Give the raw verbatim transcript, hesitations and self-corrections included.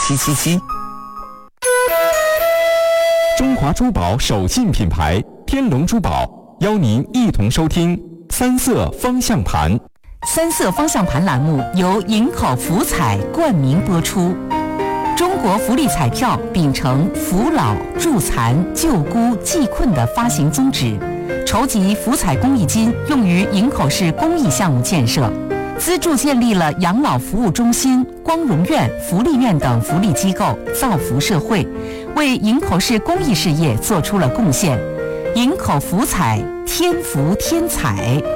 七七七。中华珠宝手信品牌天龙珠宝邀您一同收听三色方向盘。 三色方向盘栏目由营口福彩冠名播出。中国福利彩票秉承扶老助残救孤济困的发行宗旨，筹集福彩公益金用于营口市公益项目建设，资助建立了养老服务中心、光荣院、福利院等福利机构，造福社会，为营口市公益事业做出了贡献。营口福彩，天福天彩。